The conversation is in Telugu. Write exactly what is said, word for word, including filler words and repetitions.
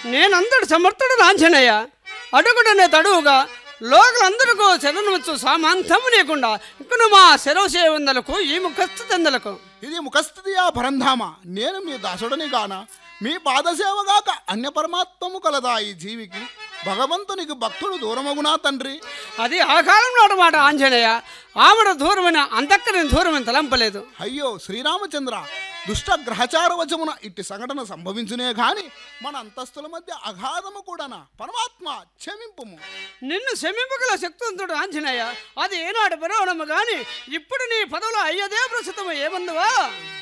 నేనంతటి సమర్థుడు ఆంజనేయ. అడుగుడనే తడువుగా లోకలందరికీ శరణవచ్చు సామాంతము లేకుండా ఇంకను మా శరవ సేవందలకు ఈ ముఖస్థితందలకు. ఇది ముఖస్థితి ఆ పరంధామ. నేను మీ దాసుడని గాన మీ పాదసేవగాక అన్య పరమాత్మము కలదా ఈ జీవికి? భగవంతునికి భక్తుడు దూరమగునా తండ్రి? అది ఆ కాలం నాటి మాట ఆంజనేయ. ఆవిడ దూరమైన అంతక్కని దూరమని తలంపలేదు. అయ్యో శ్రీరామచంద్ర, దుష్ట గ్రహచార వచమున ఇట్టి సంఘటన సంభవించునే గాని మన అంతస్తుల మధ్య అగాధము కూడానా? పరమాత్మ క్షమింపుము. నిన్ను క్షమింపగల శక్తివంతుడు ఆంజనేయ. అది ఏనాడు పురాణము గాని ఇప్పుడు నీ పదవులో అయ్యదే ప్రస్తుతము ఏమందువా?